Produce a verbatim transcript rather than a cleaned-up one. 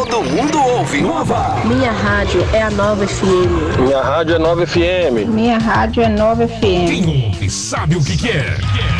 Todo mundo ouve. Nova. Minha rádio é a Nova F M. Minha rádio é Nova F M. Minha rádio é Nova F M. Quem ouve sabe o que quer.